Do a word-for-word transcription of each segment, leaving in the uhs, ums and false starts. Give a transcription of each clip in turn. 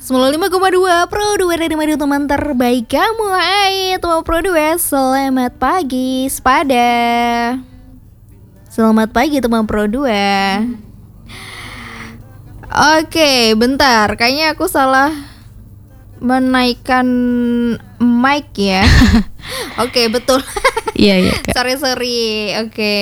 sembilan puluh lima koma dua Pro dua dari Madiun, teman terbaik kamu. Hai teman Pro dua, selamat pagi sepada. Selamat pagi teman Pro dua. Oke, bentar, kayaknya aku salah menaikkan mic ya. Oke, betul. Iya iya Kak. Sorry sorry. Oke.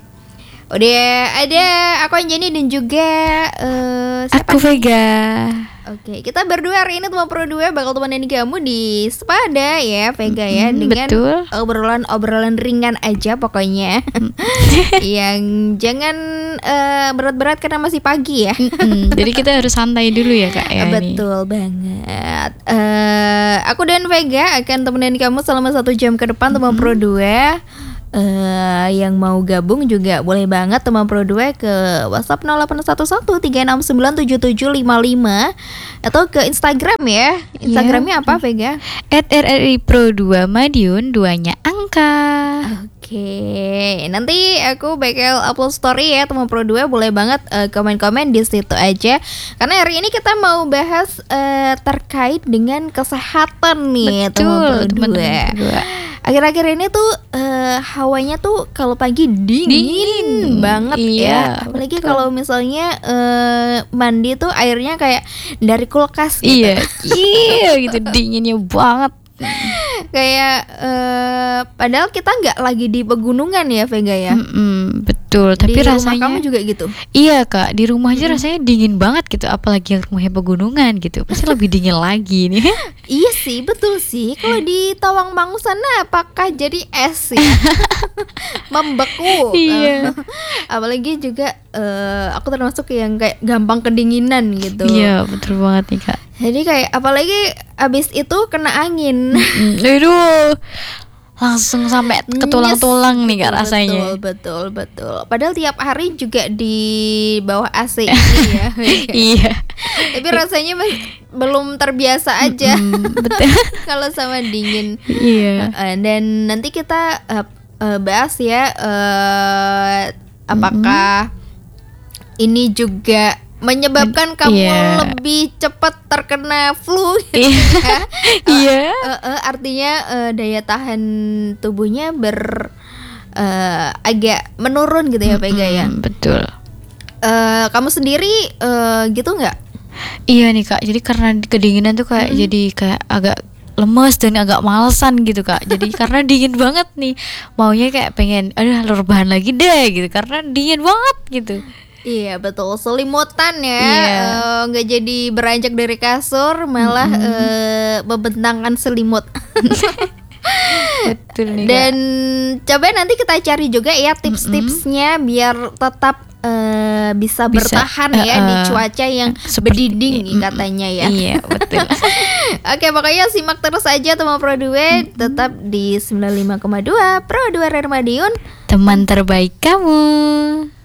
Udah ada aku Anjani dan juga uh, Aku Vega. Oke, kita berdua hari ini teman Pro dua bakal temenin kamu di Sepada ya, Vega ya, Mm, dengan betul. obrolan-obrolan ringan aja pokoknya. Yang jangan uh, berat-berat karena masih pagi ya. Mm-mm, jadi kita harus santai dulu ya Kak ya. Betul nih. Banget. Uh, aku dan Vega akan temenin kamu selama satu jam ke depan teman mm-hmm. Pro dua. Uh, yang mau gabung juga boleh banget teman Pro dua ke WhatsApp nol delapan satu satu tiga enam sembilan tujuh tujuh lima lima atau ke Instagram ya. Instagramnya yeah. Apa Vega? at R R I Pro dua Madiun, duanya angka. Oke, nanti aku bakal upload story ya teman Pro dua, boleh banget uh, komen-komen di situ aja. Karena hari ini kita mau bahas uh, terkait dengan kesehatan nih teman Pro dua. Akhir-akhir ini tuh uh, hawanya tuh kalau pagi dingin, dingin banget iya, ya. Apalagi kalau misalnya uh, mandi tuh airnya kayak dari kulkas gitu. Iya, iya gitu dinginnya banget. Kayak uh, padahal kita nggak lagi di pegunungan ya Vega ya. Mm-mm, betul. Di Tapi rumah rasanya kamu juga gitu. Iya Kak, di rumah aja mm. rasanya dingin banget gitu. Apalagi yang rumahnya pegunungan gitu, pasti lebih dingin lagi nih. Iya sih, betul sih. Kalau di Tawangmangu sana apakah jadi es ya? Membeku. Iya. Apalagi juga uh, aku termasuk yang kayak gampang kedinginan gitu. Iya, betul banget nih Kak. Jadi kayak apalagi abis itu kena angin. Aduh, langsung sampai ke tulang-tulang nih Kak rasanya. Betul, betul, betul. Padahal tiap hari juga di bawah A C ini ya. Iya. Tapi rasanya masih belum terbiasa aja. Mm, betul. Kalau sama dingin. Iya. Uh, dan nanti kita uh, uh, bahas ya uh, apakah mm-hmm. ini juga menyebabkan kamu yeah. lebih cepat terkena flu gitu ya. Iya. uh, uh, uh, artinya uh, daya tahan tubuhnya ber uh, agak menurun gitu ya Vega ya. Betul. Uh, kamu sendiri uh, gitu nggak? Iya nih Kak. Jadi karena kedinginan tuh kayak mm-hmm. jadi kayak agak lemes dan agak malesan gitu Kak. Jadi karena dingin banget nih, maunya kayak pengen aduh rebahan lagi deh gitu karena dingin banget gitu. Iya betul, selimutan ya, nggak yeah. uh, jadi beranjak dari kasur, malah mm-hmm. uh, membentangkan selimut. Betul nih, dan Kak. Coba nanti kita cari juga ya tips-tipsnya mm-hmm. biar tetap uh, bisa, bisa bertahan uh, ya uh, di cuaca yang berdiding mm-hmm. katanya ya. Iya betul. Oke, pokoknya simak terus aja teman Pro dua, mm-hmm. tetap di sembilan puluh lima koma dua Pro dua Radio Madiun, teman terbaik kamu.